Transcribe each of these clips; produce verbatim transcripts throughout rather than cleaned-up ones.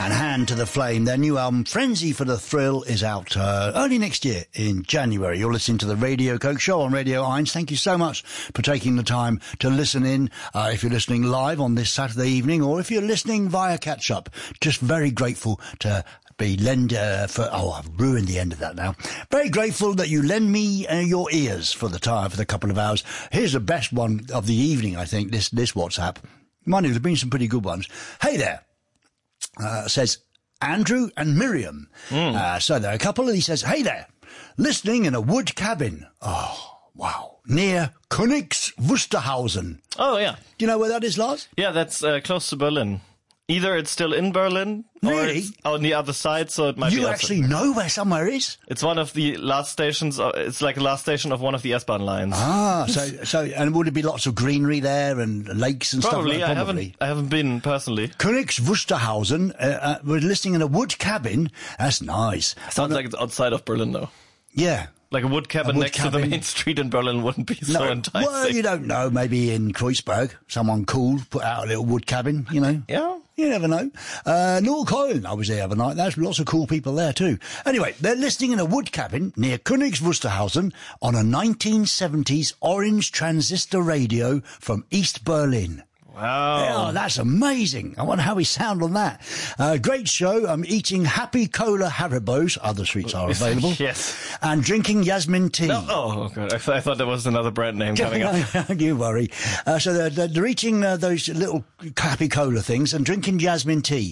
and Hand to the Flame. Their new album, Frenzy for the Thrill, is out uh, early next year in January. You're listening to the Radio Coke Show on Radio Eins. Thank you so much for taking the time to listen in. Uh, if you're listening live on this Saturday evening, or if you're listening via catch-up, just very grateful to be lend uh, for. Oh, I've ruined the end of that now. Very grateful that you lend me uh, your ears for the time for the couple of hours. Here's the best one of the evening, I think. This this WhatsApp. Mind you, there's been some pretty good ones. Hey there. Uh, says Andrew and Miriam. Mm. Uh, so they're a couple, and he says, hey there, listening in a wood cabin. Oh, wow. Near Königs Wusterhausen. Oh, yeah. Do you know where that is, Lars? Yeah, that's uh, close to Berlin. Either it's still in Berlin, or really? It's on the other side, so it might you be... You actually know where somewhere is? It's one of the last stations, it's like a last station of one of the S-Bahn lines. Ah, so, so, and would it be lots of greenery there and lakes and Probably, stuff like that? Probably, I haven't, I haven't been personally. Königs Wusterhausen, uh, uh, we're listening in a wood cabin. That's nice. Sounds like it's outside of Berlin, though. Yeah. Like a wood cabin a wood next cabin. to the main street in Berlin wouldn't be so no, enticing. Well, you don't know. Maybe in Kreuzberg, someone cool put out a little wood cabin, you know. Yeah. You never know. Uh, Norrkölen, I was there the other night. There's lots of cool people there too. Anyway, they're listening in a wood cabin near Königs Wusterhausen on a nineteen seventies orange transistor radio from East Berlin. Wow. Oh, that's amazing. I wonder how we sound on that. Uh, great show. I'm eating Happy Cola Haribos. Other sweets are available. Yes. And drinking Yasmin tea. No, oh, God. I, th- I thought there was another brand name coming up. Don't you worry. Uh, so they're, they're eating uh, those little Happy Cola things and drinking Yasmin tea.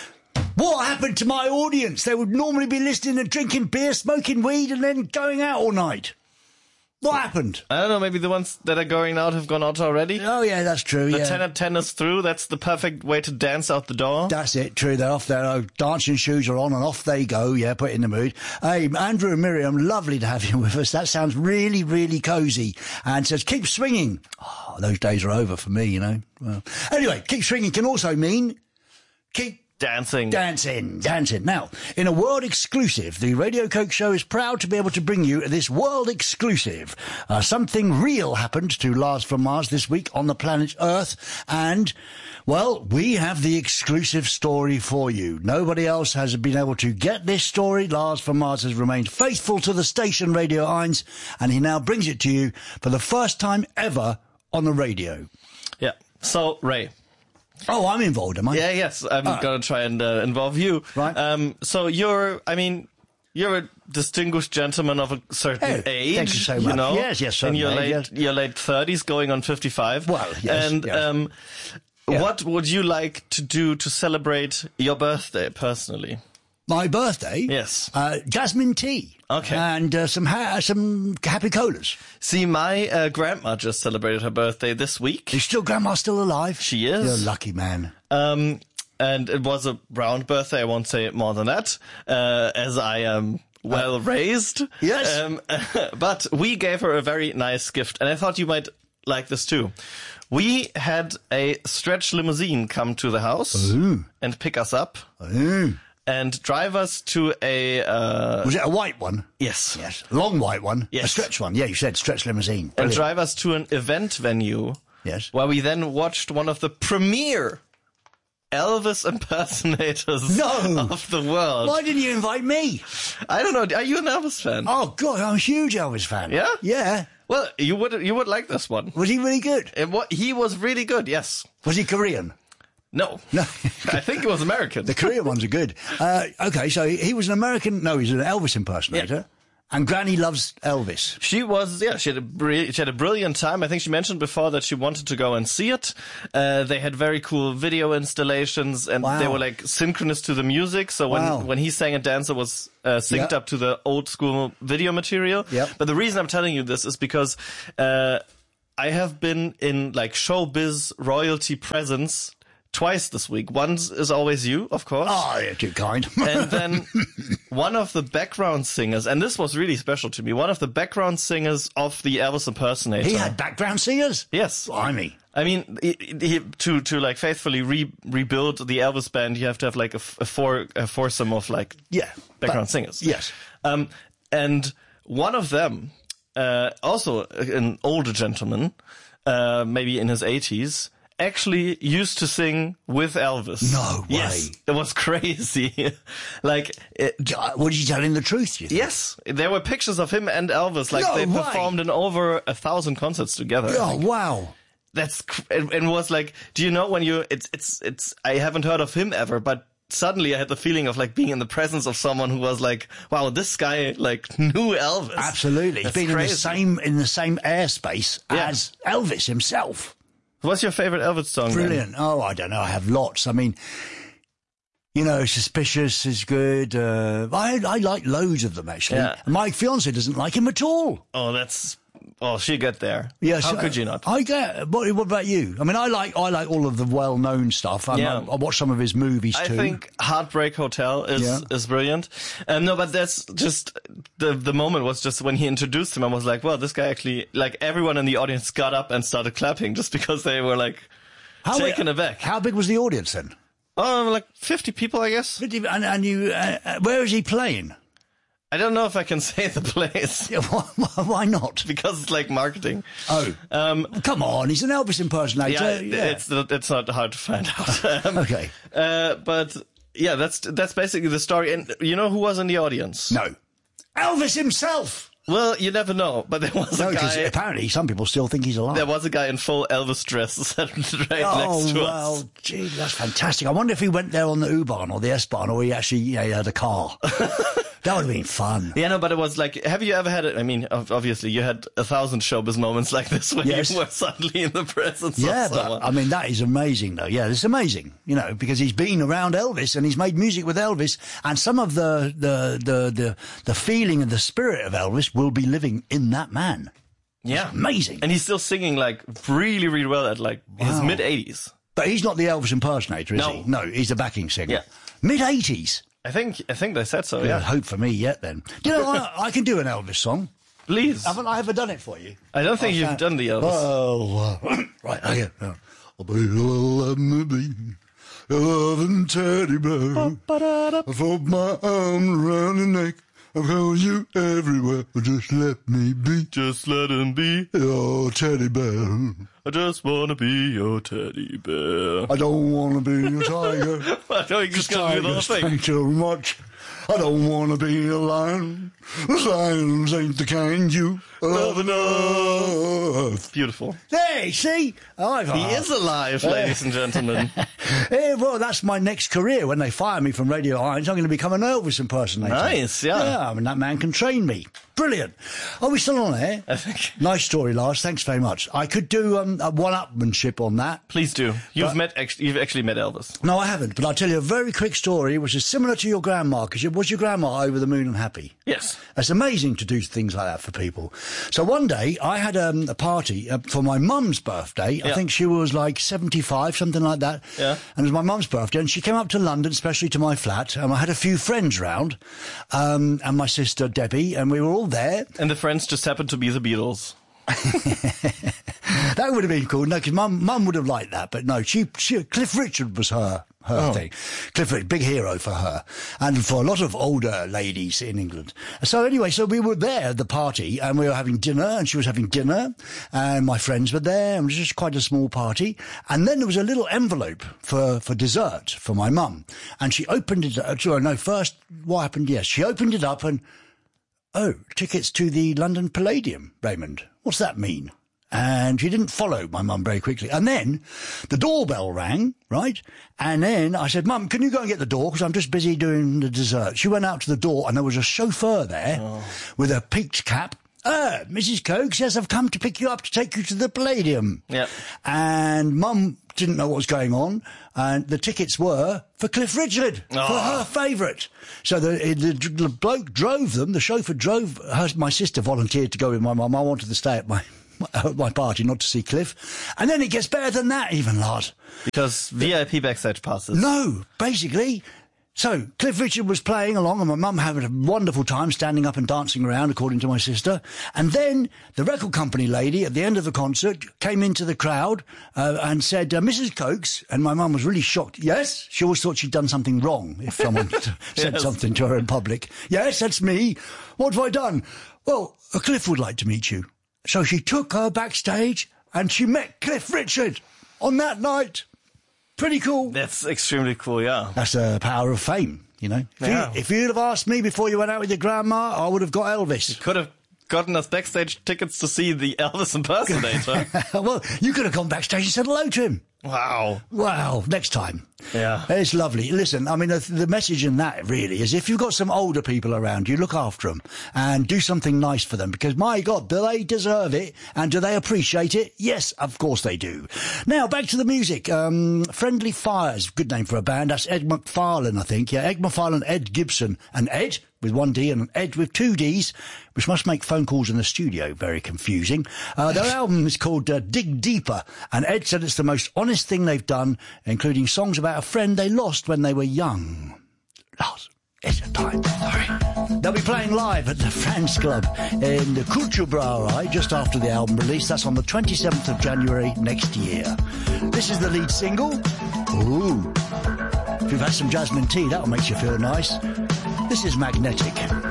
What happened to my audience? They would normally be listening and drinking beer, smoking weed, and then going out all night. What happened? I don't know, maybe the ones that are going out have gone out already? Oh, yeah, that's true, the yeah. The ten at ten is through, that's the perfect way to dance out the door. That's it, true, they're off, their oh, dancing shoes are on and off they go, yeah, put it in the mood. Hey, Andrew and Miriam, lovely to have you with us. That sounds really, really cosy. And says, keep swinging. Oh, those days are over for me, you know. Well, anyway, keep swinging can also mean keep Dancing. Dancing, dancing. Now, in a world exclusive, the Radio Coke Show is proud to be able to bring you this world exclusive. Uh, something real happened to Lars from Mars this week on the planet Earth, and, well, we have the exclusive story for you. Nobody else has been able to get this story. Lars from Mars has remained faithful to the station Radio Eins, and he now brings it to you for the first time ever on the radio. Yeah. So, Ray. Oh, I'm involved, am I? Yeah, yes. I'm uh, going to try and uh, involve you. Right. Um, so you're, I mean, you're a distinguished gentleman of a certain oh, age. Thank you so much. You know? Yes, yes, in your age, late, yes. your late thirties, going on fifty-five. Well, yes. And yes. um, yeah. what would you like to do to celebrate your birthday personally? My birthday? Yes. Uh, jasmine tea. Okay. And uh, some ha- some Happy Colas. See, my uh, grandma just celebrated her birthday this week. Is still grandma still alive? She is. You're a lucky man. Um, and it was a round birthday. I won't say more than that, uh, as I am well uh, raised. Yes. Um, but we gave her a very nice gift, and I thought you might like this too. We had a stretch limousine come to the house Ooh. and pick us up. Ooh. And drive us to a... Uh, was it a white one? Yes. Yes. Long white one? Yes. A stretch one? Yeah, you said stretch limousine. Brilliant. And drive us to an event venue. Yes. Where we then watched one of the premier Elvis impersonators no. of the world. Why didn't you invite me? I don't know. Are you an Elvis fan? Oh, God, I'm a huge Elvis fan. Yeah? Yeah. Well, you would you would like this one. Was he really good? It, what, he was really good, yes. Was he Korean? No. No. I think it was American. The Korean ones are good. Uh, okay, so he was an American, no, he's an Elvis impersonator. Yeah. And Granny loves Elvis. She was, yeah, she had a bri- she had a brilliant time. I think she mentioned before that she wanted to go and see it. Uh, they had very cool video installations, and wow. they were like synchronous to the music. So when, wow. when he sang and danced, it was uh, synced yep. up to the old school video material. Yep. But the reason I'm telling you this is because uh, I have been in like showbiz royalty presence twice this week. Once is always you, of course. Oh, you're too kind. And then one of the background singers, and this was really special to me, one of the background singers of the Elvis impersonator. He had background singers? Yes. Blimey. I mean, he, he, to to like faithfully re, rebuild the Elvis band, you have to have like a, a four a foursome of like yeah background but, singers. Yes. Um, and one of them, uh, also an older gentleman, uh, maybe in his eighties. actually used to sing with Elvis. No way. Yes, it was crazy. Like, it, Was he telling the truth, you think? yes, there were pictures of him and Elvis. Like, No they way. performed in over a thousand concerts together. I Oh, think. wow. That's cr- and, and was like, do you know when you? It's it's it's. I haven't heard of him ever, but suddenly I had the feeling of like being in the presence of someone who was like, wow, this guy like knew Elvis. Absolutely. That's He's been crazy. in the same in the same airspace Yeah. as Elvis himself. What's your favorite Elvis song? then? Brilliant. Oh, I don't know. I have lots. I mean, you know, Suspicious is good. Uh, I I like loads of them, actually. Yeah. My fiancée doesn't like him at all. Oh, that's. Oh, she got there. Yes. How uh, could you not? I get. What, what about you? I mean, I like I like all of the well-known stuff. I, Yeah. I, I watch some of his movies I too. think Heartbreak Hotel is Yeah. is brilliant. Um, no, but that's just the the moment was just when he introduced him. I was like, well, this guy actually like everyone in the audience got up and started clapping just because they were like how, taken aback. How big was the audience then? Oh, like fifty people, I guess. And, and you, uh, uh, where is he playing? I don't know if I can say the place Yeah, why, why not? because it's like marketing. Oh, Um, come on! He's an Elvis impersonator. yeah, it's it's not hard to find out. Um, Okay. uh, but yeah, that's that's basically the story. And you know who was in the audience? No, Elvis himself. Well, you never know. But there was No, a because guy. apparently some people still think he's alive. There was a guy in full Elvis dress sat right Oh, next to well, us. gee, that's fantastic. I wonder if he went there on the U-Bahn or the S-Bahn or he actually you know, he had a car. That would have been fun. Yeah, no, but it was like, have you ever had it? I mean, ob- obviously, you had a thousand showbiz moments like this when Yes. you were suddenly in the presence Yeah, of someone. but I mean, that is amazing, though. Yeah, it's amazing, you know, because he's been around Elvis and he's made music with Elvis, and some of the, the, the, the, the feeling and the spirit of Elvis will be living in that man. yeah, Amazing. and he's still singing like really, really well at like his Wow. mid eighties. But he's not the Elvis impersonator, is No. he? No, he's the backing singer. Yeah. Mid-eighties. I think, I think they said so. Yeah, Yeah, hope for me yet then. You know, I, I can do an Elvis song. please. Haven't I ever done it for you? I don't think Oh, you've thank- done the Elvis. Oh, uh, right, okay. Uh, I'll be let me be your loving teddy bear. For my arm around your neck, I'll hold you everywhere. Just let me be Just let him be. your teddy bear. I just wanna be your teddy bear. I don't want to be a tiger. I know you're just gonna do the whole Tigers thing. think too much. I don't want to be a lion. Lions ain't the kind you love enough. Beautiful. Hey, see? I've He is alive, ladies and gentlemen. Hey, well, that's my next career. When they fire me from Radio Irons, I'm going to become an Elvis impersonator. Nice, yeah. Yeah, I mean, that man can train me. Brilliant. Are we still on air? I think. Nice story, Lars. Thanks very much. I could do um, a one-upmanship on that. Please do. You've But- met. Actually, you've actually met Elvis. No, I haven't, but I'll tell you a very quick story which is similar to your grandma, because was your grandma over the moon and happy? Yes. It's amazing to do things like that for people. So one day I had um, a party uh, for my mum's birthday. I Yeah. think she was like seventy-five, something like that. Yeah. And it was my mum's birthday, and she came up to London, especially to my flat, and I had a few friends round, um, and my sister Debbie, and we were all there. And the friends just happened to be the Beatles. That would have been cool. No, because mum, mum would have liked that, but no, she, she Cliff Richard was her. Her Oh. thing. Cliff Richard, big hero for her. And for a lot of older ladies in England. So anyway, so we were there at the party and we were having dinner and she was having dinner and my friends were there and it was just quite a small party. And then there was a little envelope for, for dessert for my mum. And she opened it, uh, sorry, no, first, what happened? Yes, she opened it up and, oh, tickets to the London Palladium, Raymond. What's that mean? And she didn't follow my mum very quickly. And then the doorbell rang, right? And then I said, Mum, can you go and get the door? Because I'm just busy doing the dessert. She went out to the door and there was a chauffeur there oh. with a peaked cap. Ah, Missus Cokes, yes, I've come to pick you up to take you to the Palladium. Yeah. And Mum didn't know what was going on. And the tickets were for Cliff Richard, oh. for her favourite. So the, the, the bloke drove them, the chauffeur drove her, my sister volunteered to go with my mum. I wanted to stay at my at my party, not to see Cliff. And then it gets better than that even, Lars. Because V I P backstage passes. No, basically. So Cliff Richard was playing along and my mum having a wonderful time standing up and dancing around, according to my sister. And then the record company lady at the end of the concert came into the crowd uh, and said, uh, Missus Cokes, and my mum was really shocked. Yes? She always thought she'd done something wrong if someone said Yes. something to her in public. Yes, that's me. What have I done? Well, Cliff would like to meet you. So she took her backstage and she met Cliff Richard. on that night. Pretty cool. That's extremely cool, yeah. That's the power of fame, you know. If, Yeah. you, if you'd have asked me before you went out with your grandma, I would have got Elvis. Could have gotten us backstage tickets to see the Elvis impersonator. Well, you could have gone backstage and said hello to him. Wow. Wow, next time. Yeah. It's lovely. Listen, I mean, the, the message in that really is if you've got some older people around you, look after them and do something nice for them because, my God, do they deserve it and do they appreciate it? Yes, of course they do. Now, back to the music. Um, Friendly Fires, good name for a band. That's Ed McFarlane, I think. Yeah, Ed McFarlane, Ed Gibson and Ed with one D and Ed with two Ds, which must make phone calls in the studio very confusing. Uh, their album is called uh, Dig Deeper, and Ed said it's the most honest thing they've done, including songs about a friend they lost when they were young. Lost. It's a time. Sorry. They'll be playing live at the Fans Club in the Kulturbrauerei just after the album release. That's on the twenty-seventh of January next year. This is the lead single. Ooh. If you've had some jasmine tea, that'll make you feel nice. This is Magnetic.